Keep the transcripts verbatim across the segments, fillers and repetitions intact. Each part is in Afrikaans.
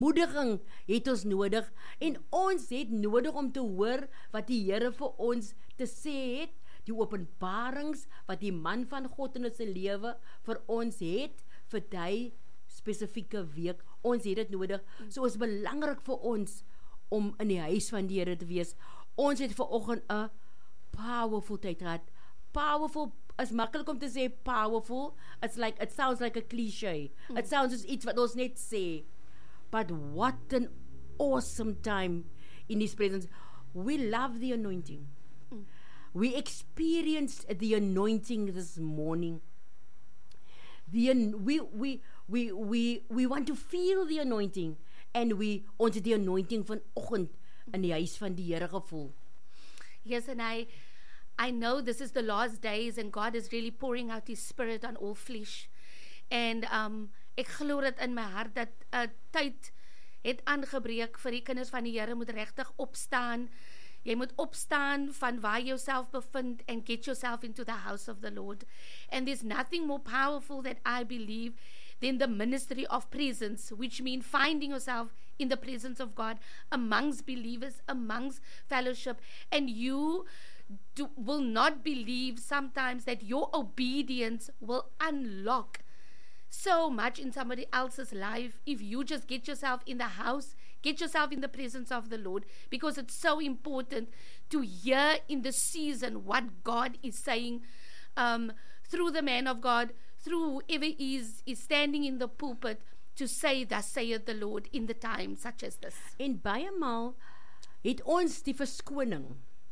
Moediging het ons nodig en ons het nodig om te hoor wat die Here vir ons te sê het, die openbarings wat die man van God in ons lewe vir ons het, vir die spesifieke week. Ons het dit nodig. So is belangrik vir ons om in die huis van die Here te wees. Ons het vanoggend 'n powerful tyd gehad. Powerful is maklik om te sê powerful. It's like, it sounds like a cliche. Mm. It sounds as iets wat ons net sê. But what an awesome time in His presence. We love the anointing. Mm. We experienced the anointing this morning. The, we, we, we, we, we want to feel the anointing. And we, ons het die anointing vanoggend in die huis van die Here gevoel. Yes, and I, I know this is the last days and God is really pouring out His Spirit on all flesh. And um, ek glo dit in my hart dat 'n uh, tyd het aangebreek vir die kinders van die Here moet regtig opstaan. Jy moet opstaan van waar jy jouself bevind and get yourself into the house of the Lord. And there's nothing more powerful that I believe than the ministry of presence, which means finding yourself in the presence of God amongst believers, amongst fellowship, and you do, will not believe sometimes that your obedience will unlock so much in somebody else's life if you just get yourself in the house, get yourself in the presence of the Lord, because it's so important to hear in the season what God is saying um, through the man of God, through whoever is, is standing in the pulpit to say, thus saith the Lord, in the time such as this. En baie maal het ons die verskoning.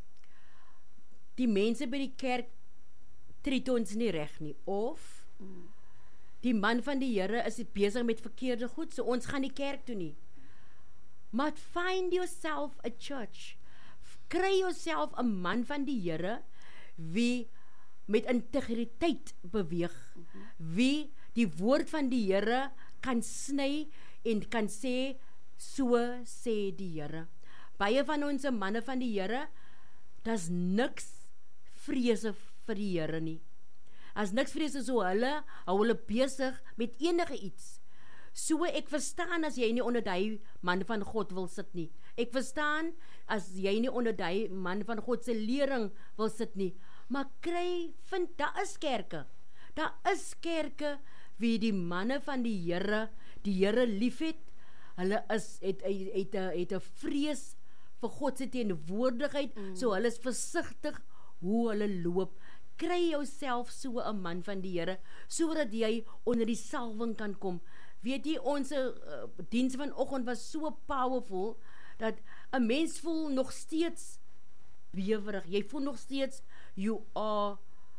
Die mense by die kerk treat ons nie reg nie, of mm. die man van die Here is besig met verkeerde goed, so ons gaan die kerk toe nie. Maar find yourself a church. Kry yourself 'n man van die Here wie met integriteit beweeg, mm-hmm. wie die woord van die Here kan sny en kan sê, so sê die Here. Baie van ons manne van die Here, daar's niks vrese vir die Here nie. As niks vrese, so hulle hou hulle besig met enige iets. So ek verstaan as jy nie onder die man van God wil sit nie. Ek verstaan as jy nie onder die man van God se lering wil sit nie. Maar kry, vind, daar is kerke. Daar is kerke wie die manne van die Here, die Here liefhet. Hulle is, het, het, het, het 'n vrees vir God se teenwoordigheid, mm. so hulle is versigtig hoe hulle loop. Kry jouself so 'n man van die Here, sodat jy onder die salwing kan kom. Weet jy, ons uh, diens vanoggend was so powerful, dat 'n mens voel nog steeds bewerig. Jy voel nog steeds, you are,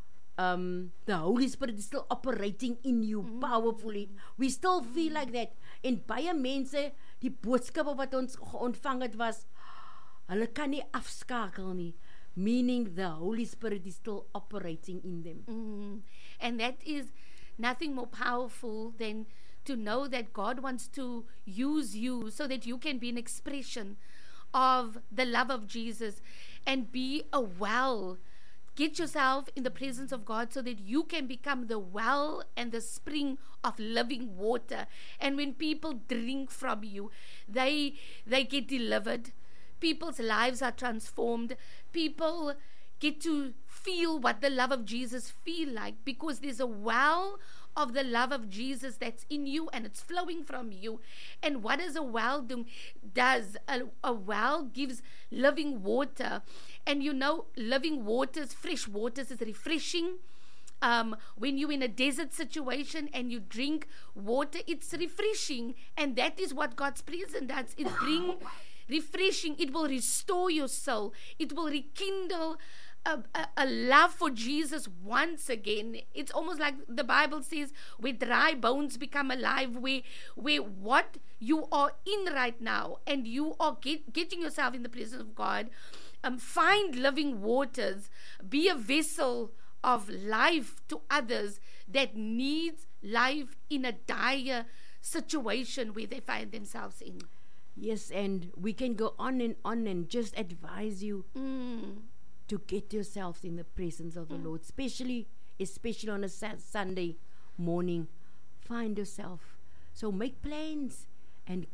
um, the Holy Spirit is still operating in you powerfully. We still feel like that. En baie mense, die boodskappe wat ons ontvang het was, hulle kan nie afskakel nie. Meaning the Holy Spirit is still operating in them. Mm. And that is nothing more powerful than to know that God wants to use you so that you can be an expression of the love of Jesus and be a well. Get yourself in the presence of God so that you can become the well and the spring of living water. And when people drink from you, they they get delivered. People's lives are transformed. People get to feel what the love of Jesus feel like, because there's a well of the love of Jesus that's in you and it's flowing from you. And what does a well do? Does a, a well gives living water. And you know, living waters, fresh waters is refreshing. Um, when you're in a desert situation and you drink water, it's refreshing. And that is what God's presence does. It brings refreshing. It will restore your soul. It will rekindle a, a, a love for Jesus once again. It's almost like the Bible says, where dry bones become alive, where, where what you are in right now, and you are get, getting yourself in the presence of God, um, find living waters, be a vessel of life to others that needs life in a dire situation where they find themselves in. Yes, and we can go on and on and just advise you mm. to get yourselves in the presence of the mm. Lord, especially, especially on a sa- Sunday morning. Find yourself. So make plans and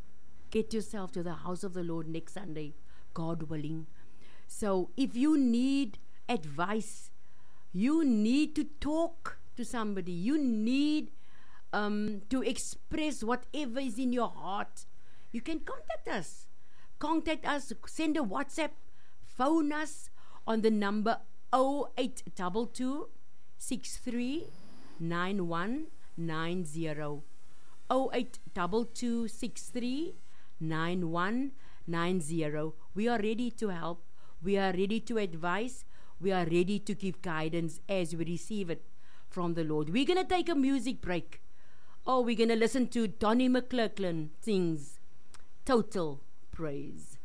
get yourself to the house of the Lord next Sunday, God willing. So if you need advice, you need to talk to somebody, you need um, to express whatever is in your heart, you can contact us. Contact us, send a WhatsApp, phone us on the number oh eight two two, six three nine one nine zero. oh eight two two, six three nine one nine zero. We are ready to help. We are ready to advise. We are ready to give guidance as we receive it from the Lord. We're going to take a music break. Oh, we're going to listen to Donnie McClurkin sings Total Praise.